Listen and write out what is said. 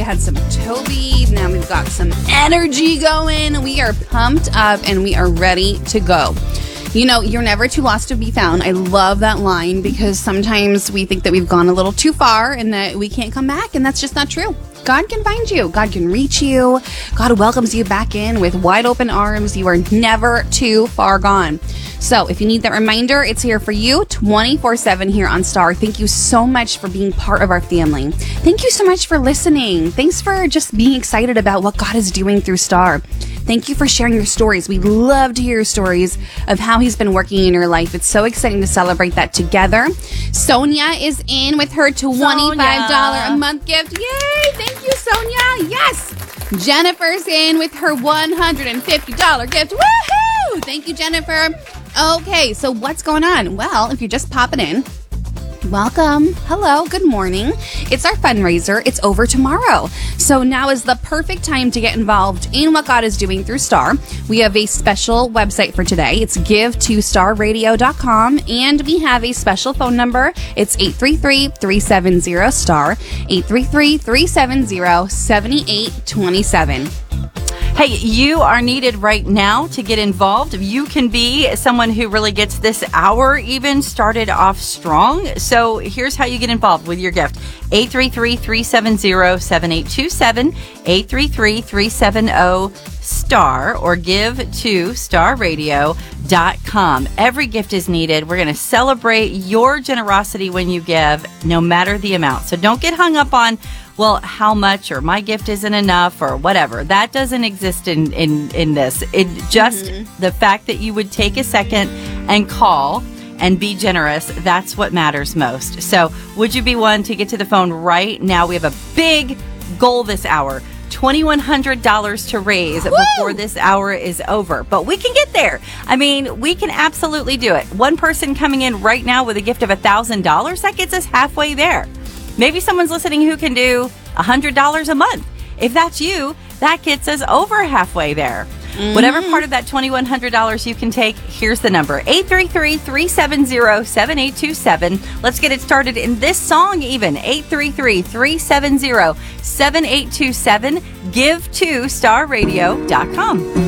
had some Toby. Now we've got some energy going. We are pumped up and we are ready to go. You know, you're never too lost to be found. I love that line because sometimes we think that we've gone a little too far and that we can't come back, and that's just not true. God can find you. God can reach you. God welcomes you back in with wide open arms. You are never too far gone. So if you need that reminder, it's here for you 24/7 here on Star. Thank you so much for being part of our family. Thank you so much for listening. Thanks for just being excited about what God is doing through Star. Thank you for sharing your stories. We love to hear your stories of how he's been working in your life. It's so exciting to celebrate that together. Sonia is in with her $25 a month gift. Yay! Thank you, Sonia. Yes! Jennifer's in with her $150 gift. Woohoo! Thank you, Jennifer. Okay, so what's going on? Well, if you're just popping in, welcome. Hello. Good morning. It's our fundraiser. It's over tomorrow. So now is the perfect time to get involved in what God is doing through Star. We have a special website for today. It's give2starradio.com, and we have a special phone number. It's 833-370-STAR, 833-370-7827. Hey, you are needed right now to get involved. You can be someone who really gets this hour even started off strong. So here's how you get involved with your gift. 833-370-7827, 833-370-STAR, or give to starradio.com. Every gift is needed. We're going to celebrate your generosity when you give, no matter the amount. So don't get hung up on, well, how much, or my gift isn't enough, or whatever. That doesn't exist in this. It just the fact that you would take a second and call and be generous, that's what matters most. So would you be one to get to the phone right now? We have a big goal this hour. $2,100 to raise before this hour is over. But we can get there. I mean, we can absolutely do it. One person coming in right now with a gift of $1,000, that gets us halfway there. Maybe someone's listening who can do $100 a month. If that's you, that gets us over halfway there. Whatever part of that $2,100 you can take, here's the number, 833-370-7827. Let's get it started in this song even, 833-370-7827. Give to starradio.com.